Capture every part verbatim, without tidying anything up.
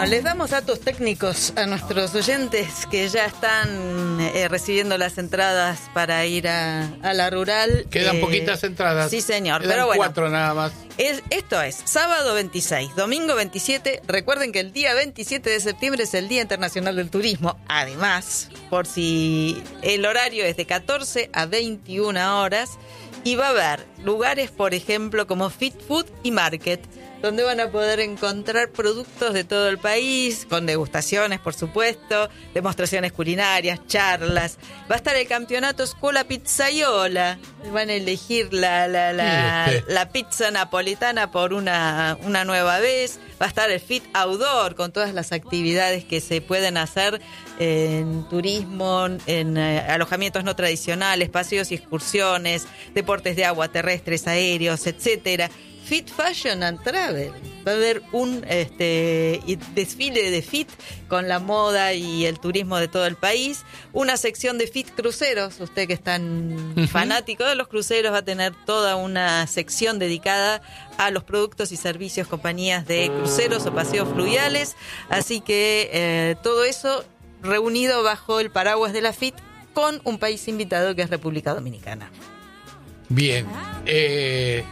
Bueno, les damos datos técnicos a nuestros oyentes que ya están eh, recibiendo las entradas para ir a, a la rural. Quedan eh, poquitas entradas. Sí, señor. Quedan pero bueno, cuatro nada más. Es, esto es sábado veintiséis, domingo veintisiete. Recuerden que el día veintisiete de septiembre es el Día Internacional del Turismo. Además, por si el horario es de catorce a veintiuna horas. Y va a haber lugares, por ejemplo, como Fit Food y Market, donde van a poder encontrar productos de todo el país, con degustaciones, por supuesto, demostraciones culinarias, charlas. Va a estar el campeonato Scuola Pizzaiola. Van a elegir la, la, la, la pizza napolitana por una, una nueva vez. Va a estar el Fit Outdoor, con todas las actividades que se pueden hacer en turismo, en eh, alojamientos no tradicionales, paseos y excursiones, deportes de agua, terrestres, aéreos, etcétera. Fit Fashion and Travel. Va a haber un este, desfile de Fit con la moda y el turismo de todo el país. Una sección de Fit Cruceros. Usted que es tan uh-huh. fanático de los cruceros va a tener toda una sección dedicada a los productos y servicios, compañías de cruceros o paseos fluviales. Así que eh, todo eso reunido bajo el paraguas de la Fit con un país invitado que es República Dominicana. Bien. Eh...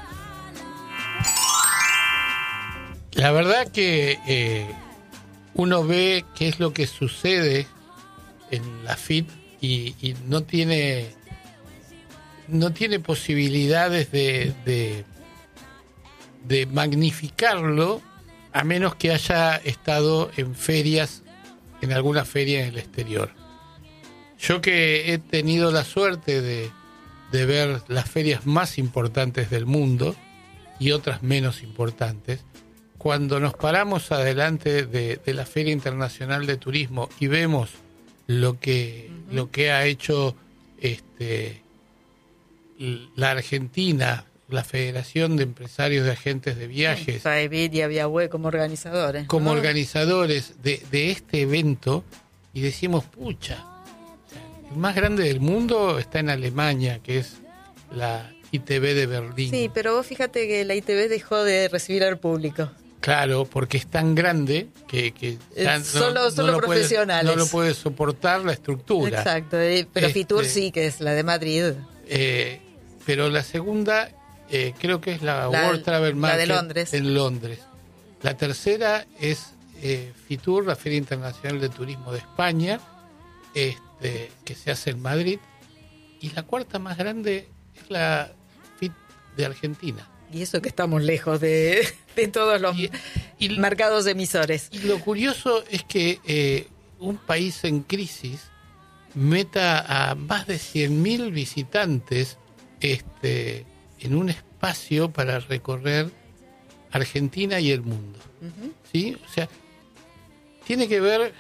La verdad que eh, uno ve qué es lo que sucede en la Fit y, y no tiene no tiene posibilidades de, de de magnificarlo a menos que haya estado en ferias, en alguna feria en el exterior. Yo que he tenido la suerte de, de ver las ferias más importantes del mundo y otras menos importantes, cuando nos paramos adelante de, de la Feria Internacional de Turismo y vemos lo que uh-huh. lo que ha hecho este la Argentina, la Federación de Empresarios de Agentes de Viajes, Faebit y Aviahue como organizadores, como ¿no? organizadores de, de este evento, y decimos, pucha, el más grande del mundo está en Alemania, que es la I T B de Berlín. Sí, pero vos fíjate que la I T B dejó de recibir al público. Claro, porque es tan grande que, que ya no, solo, no solo lo profesionales. Puede, no lo puede soportar la estructura. Exacto, pero este, Fitur sí, que es la de Madrid. Eh, pero la segunda eh, creo que es la, la World Travel Market la de Londres. en Londres. La tercera es eh, Fitur, la Feria Internacional de Turismo de España, este, que se hace en Madrid. Y la cuarta más grande es la Fit de Argentina. Y eso que estamos lejos de, de todos los y, y, mercados emisores. Y lo curioso es que eh, un país en crisis meta a más de cien mil visitantes este, en un espacio para recorrer Argentina y el mundo. Uh-huh. ¿Sí? O sea, tiene que ver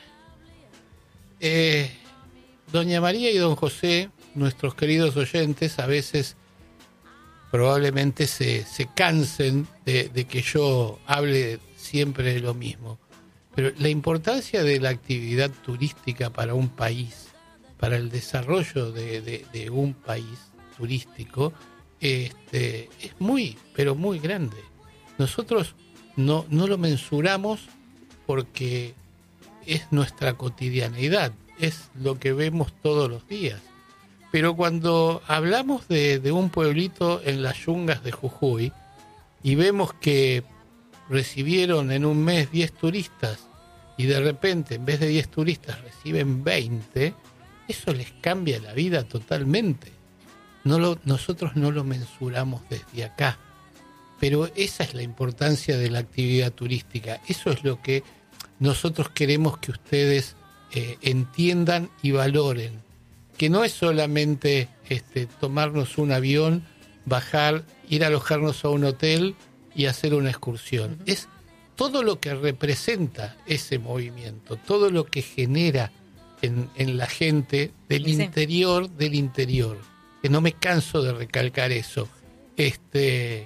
eh, doña María y don José, nuestros queridos oyentes, a veces probablemente se, se cansen de, de que yo hable siempre de lo mismo. Pero la importancia de la actividad turística para un país, para el desarrollo de, de, de un país turístico, este, es muy, pero muy grande. Nosotros no, no lo mensuramos porque es nuestra cotidianeidad, es lo que vemos todos los días. Pero cuando hablamos de, de un pueblito en las yungas de Jujuy y vemos que recibieron en un mes diez turistas y de repente en vez de diez turistas reciben veinte, eso les cambia la vida totalmente. No lo, nosotros no lo mensuramos desde acá, pero esa es la importancia de la actividad turística. Eso es lo que nosotros queremos que ustedes eh, entiendan y valoren. Que no es solamente este, tomarnos un avión, bajar, ir a alojarnos a un hotel y hacer una excursión. Uh-huh. Es todo lo que representa ese movimiento, todo lo que genera en, en la gente del sí. interior del interior. Que no me canso de recalcar eso. Este,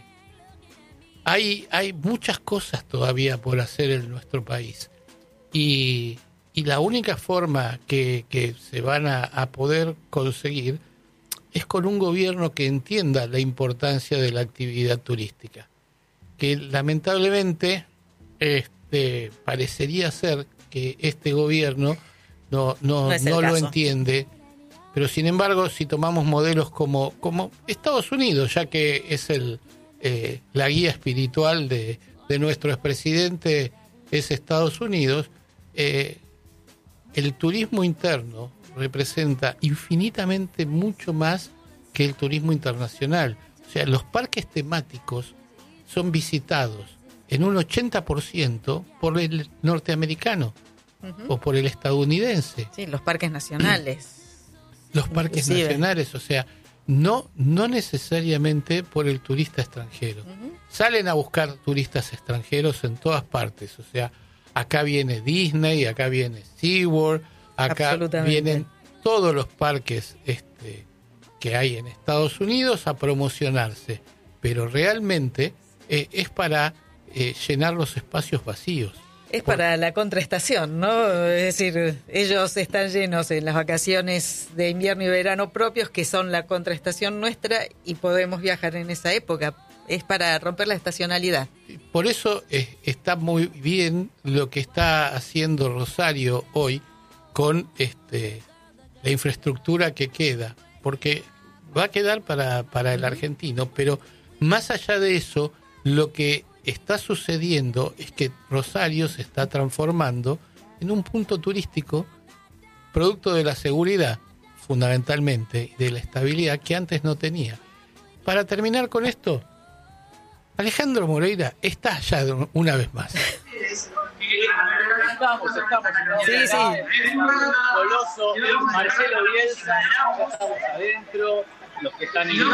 hay, hay muchas cosas todavía por hacer en nuestro país. Y... Y la única forma que, que se van a, a poder conseguir es con un gobierno que entienda la importancia de la actividad turística. Que lamentablemente este, este parecería ser que este gobierno no, no, No es no el lo caso. entiende. Pero sin embargo, si tomamos modelos como, como Estados Unidos, ya que es el eh, la guía espiritual de, de nuestro expresidente, es Estados Unidos, eh, el turismo interno representa infinitamente mucho más que el turismo internacional. O sea, los parques temáticos son visitados en un ochenta por ciento por el norteamericano uh-huh. o por el estadounidense. Sí, los parques nacionales. Los parques Inclusive. nacionales, o sea, no, no necesariamente por el turista extranjero. Uh-huh. Salen a buscar turistas extranjeros en todas partes, o sea, acá viene Disney, acá viene SeaWorld, acá vienen todos los parques este, que hay en Estados Unidos a promocionarse, pero realmente eh, es para eh, llenar los espacios vacíos. Es para la contraestación, ¿no? Es decir, ellos están llenos en las vacaciones de invierno y verano propios, que son la contraestación nuestra, y podemos viajar en esa época. Es para romper la estacionalidad. Por eso eh, está muy bien lo que está haciendo Rosario hoy con este la infraestructura que queda, porque va a quedar para, para el argentino, pero más allá de eso, lo que está sucediendo es que Rosario se está transformando en un punto turístico producto de la seguridad, fundamentalmente, y de la estabilidad que antes no tenía. Para terminar con esto, Alejandro Moreira está allá una vez más. Estamos, estamos. Sí, sí. Coloso, Marcelo Bielsa, ya estamos adentro. Los que están en...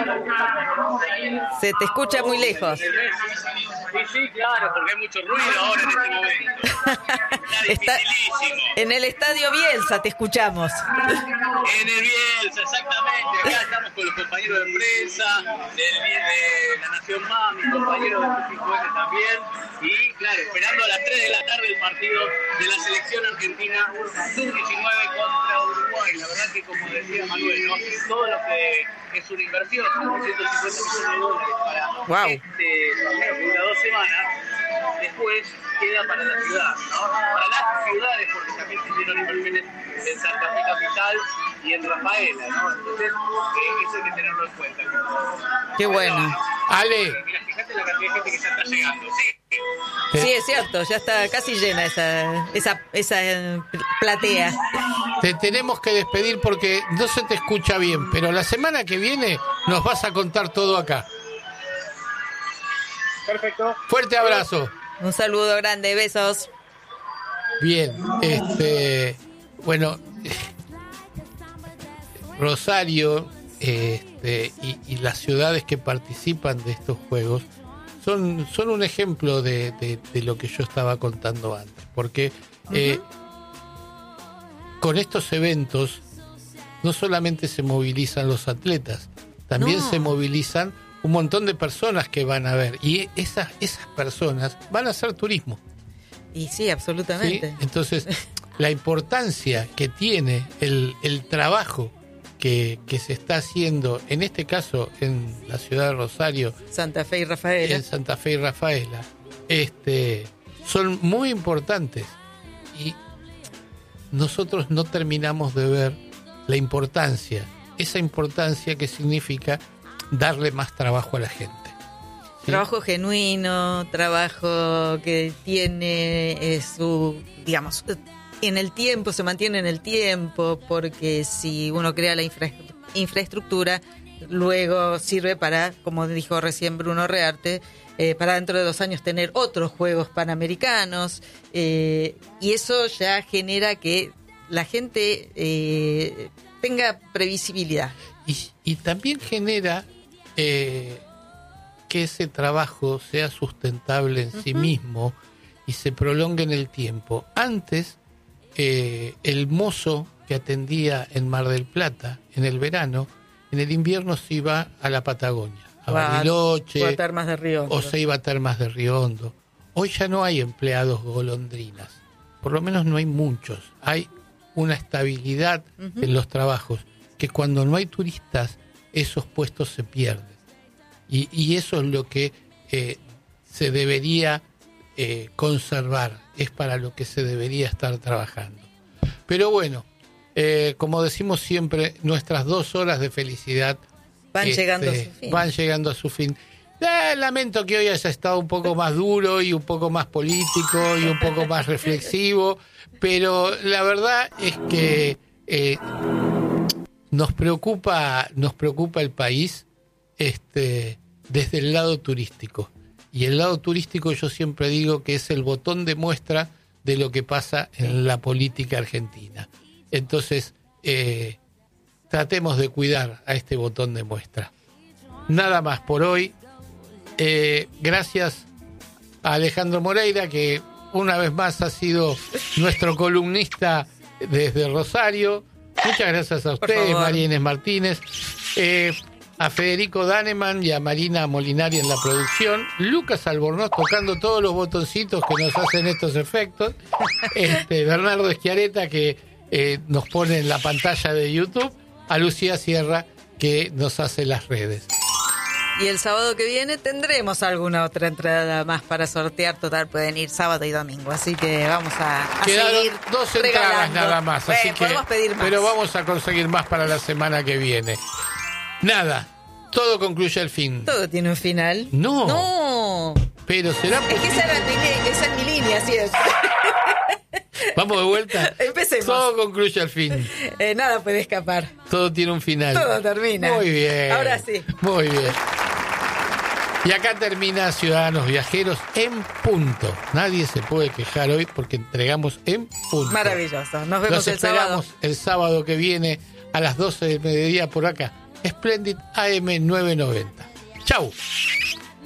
Se te escucha muy lejos. Sí, sí, claro, porque hay mucho ruido ahora en este momento. Está dificilísimo. En el Estadio Bielsa te escuchamos. En el Bielsa, exactamente. Acá estamos con los compañeros de prensa, de, de La Nación Más, mis compañeros de Fujifuerte también. Y claro, esperando a las tres de la tarde el partido de la selección argentina sub diecinueve contra Uruguay. La verdad que, como decía Manuel, ¿no? Todo lo que es una inversión, trescientos cincuenta millones de dólares para wow. este torneo que dura dos semanas, después queda para la ciudad, ¿no? Para las ciudades, porque también se hicieron inversiones en Santa Fe Capital y en Rafaela, ¿no? Entonces, eh, eso hay que tenerlo en cuenta. Qué bueno. Ale. Mira, fíjate la cantidad de gente que ya está llegando, sí. Sí, es cierto, ya está casi llena esa, esa, esa eh, platea. Te tenemos que despedir porque no se te escucha bien, pero la semana que viene nos vas a contar todo acá. Perfecto. Fuerte abrazo. Un saludo grande, besos. Bien, este, bueno, Rosario este, y, y las ciudades que participan de estos juegos son, son un ejemplo de, de, de lo que yo estaba contando antes, porque uh-huh. eh, con estos eventos no solamente se movilizan los atletas, también no. se movilizan un montón de personas que van a ver, y esas, esas personas van a hacer turismo. Y sí, absolutamente. ¿Sí? Entonces, la importancia que tiene el, el trabajo que, que se está haciendo, en este caso en la ciudad de Rosario, Santa Fe y Rafaela, en Santa Fe y Rafaela, este, son muy importantes, y nosotros no terminamos de ver la importancia, esa importancia que significa darle más trabajo a la gente. ¿Sí? Trabajo genuino, trabajo que tiene eh, su, digamos, en el tiempo, se mantiene en el tiempo, porque si uno crea la infra, infraestructura, luego sirve para, como dijo recién Bruno Rearte, eh, para dentro de dos años tener otros Juegos Panamericanos, eh, y eso ya genera que la gente eh, tenga previsibilidad. Y, y también genera eh, que ese trabajo sea sustentable en uh-huh. sí mismo y se prolongue en el tiempo. Antes, eh, el mozo que atendía en Mar del Plata en el verano, en el invierno se iba a la Patagonia, a Bariloche, o a Termas de Río Hondo. O se iba a Termas de Río Hondo. Hoy ya no hay empleados golondrinas, por lo menos no hay muchos. Hay una estabilidad uh-huh. en los trabajos, que cuando no hay turistas, esos puestos se pierden. Y, y eso es lo que eh, se debería eh, conservar, es para lo que se debería estar trabajando. Pero bueno, eh, como decimos siempre, nuestras dos horas de felicidad van, este, llegando, a su fin. van llegando a su fin. Eh, lamento que hoy haya estado un poco más duro y un poco más político y un poco más reflexivo, pero la verdad es que eh, nos preocupa, nos preocupa el país este, desde el lado turístico. Y el lado turístico yo siempre digo que es el botón de muestra de lo que pasa en la política argentina. Entonces, eh, tratemos de cuidar a este botón de muestra. Nada más por hoy. Eh, gracias a Alejandro Moreira, que una vez más ha sido nuestro columnista desde Rosario. Muchas gracias a ustedes, María Inés Martínez. Eh, a Federico Daneman y a Marina Molinari en la producción. Lucas Albornoz tocando todos los botoncitos que nos hacen estos efectos. Este, Bernardo Schiaretta, que eh, nos pone en la pantalla de YouTube. A Lucía Sierra, que nos hace las redes. Y el sábado que viene tendremos alguna otra entrada más para sortear. Total, pueden ir sábado y domingo. Así que vamos a, a Quedaron seguir dos entradas regalando. nada más. Bueno, así que, podemos pedir más. pero vamos a conseguir más para la semana que viene. Nada, todo concluye al fin. Todo tiene un final. No. No. Pero será... Es que esa, era mi, esa es mi línea, siempre. Vamos de vuelta. Empecemos. Todo concluye al fin. Eh, nada puede escapar. Todo tiene un final. Todo termina. Muy bien. Ahora sí. Muy bien. Y acá termina Ciudadanos Viajeros en punto. Nadie se puede quejar hoy porque entregamos en punto. Maravilloso. Nos vemos Los el esperamos sábado. el sábado que viene a las doce del mediodía por acá. Splendid A M novecientos noventa. Chau.